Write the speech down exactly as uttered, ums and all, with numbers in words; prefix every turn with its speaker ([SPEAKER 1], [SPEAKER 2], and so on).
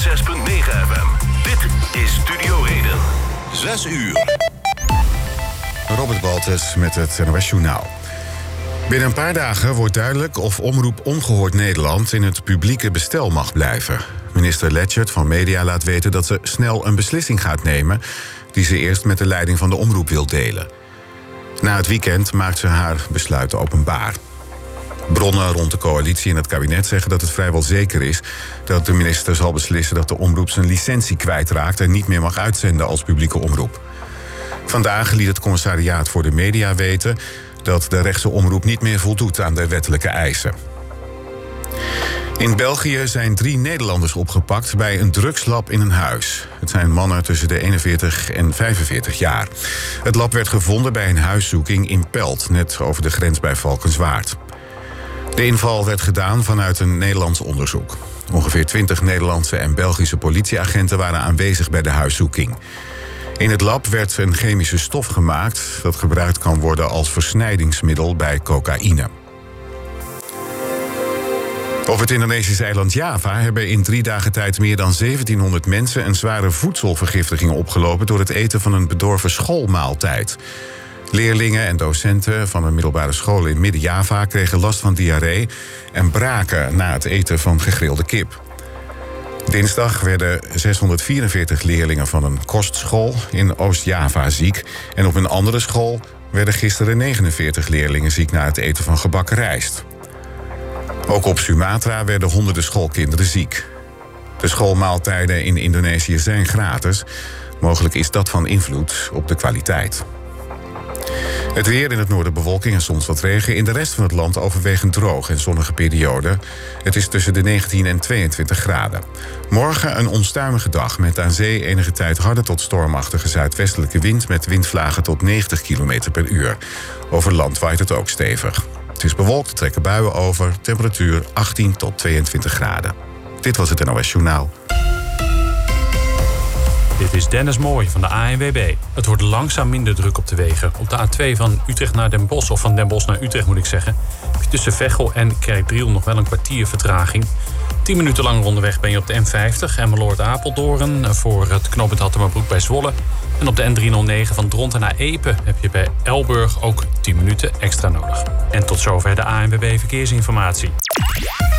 [SPEAKER 1] zes komma negen F M. Dit is Studio Heden. Zes uur.
[SPEAKER 2] Robert Baltus met het N O S Journaal. Binnen een paar dagen wordt duidelijk of Omroep Ongehoord Nederland in het publieke bestel mag blijven. Minister Lechtert van Media laat weten dat ze snel een beslissing gaat nemen die ze eerst met de leiding van de omroep wil delen. Na het weekend maakt ze haar besluit openbaar. Bronnen rond de coalitie en het kabinet zeggen dat het vrijwel zeker is dat de minister zal beslissen dat de omroep zijn licentie kwijtraakt en niet meer mag uitzenden als publieke omroep. Vandaag liet het commissariaat voor de media weten dat de rechtse omroep niet meer voldoet aan de wettelijke eisen. In België zijn drie Nederlanders opgepakt bij een drugslab in een huis. Het zijn mannen tussen de eenenveertig en vijfenveertig jaar. Het lab werd gevonden bij een huiszoeking in Pelt, net over de grens bij Valkenswaard. De inval werd gedaan vanuit een Nederlands onderzoek. Ongeveer twintig Nederlandse en Belgische politieagenten waren aanwezig bij de huiszoeking. In het lab werd een chemische stof gemaakt dat gebruikt kan worden als versnijdingsmiddel bij cocaïne. Op het Indonesische eiland Java hebben in drie dagen tijd meer dan zeventienhonderd mensen een zware voedselvergiftiging opgelopen door het eten van een bedorven schoolmaaltijd. Leerlingen en docenten van een middelbare school in Midden-Java kregen last van diarree en braken na het eten van gegrilde kip. Dinsdag werden zeshonderdvierenveertig leerlingen van een kostschool in Oost-Java ziek. En op een andere school werden gisteren negenenveertig leerlingen ziek na het eten van gebakken rijst. Ook op Sumatra werden honderden schoolkinderen ziek. De schoolmaaltijden in Indonesië zijn gratis. Mogelijk is dat van invloed op de kwaliteit. Het weer in het noorden bewolking en soms wat regen. In de rest van het land overwegend droog en zonnige periode. Het is tussen de negentien en tweeëntwintig graden. Morgen een onstuimige dag met aan zee enige tijd harde tot stormachtige zuidwestelijke wind met windvlagen tot negentig kilometer per uur. Over land waait het ook stevig. Het is bewolkt, trekken buien over, temperatuur achttien tot tweeëntwintig graden. Dit was het N O S Journaal.
[SPEAKER 3] Dit is Dennis Mooij van de A N W B. Het wordt langzaam minder druk op de wegen. Op de A twee van Utrecht naar Den Bosch, of van Den Bosch naar Utrecht moet ik zeggen, heb je tussen Veghel en Kerkdriel nog wel een kwartier vertraging. Tien minuten langer onderweg ben je op de N vijftig Emmeloord-Apeldoorn voor het knooppunt Hattemerbroek bij Zwolle. En op de N driehonderdnegen van Dronten naar Epe heb je bij Elburg ook tien minuten extra nodig. En tot zover de A N W B Verkeersinformatie.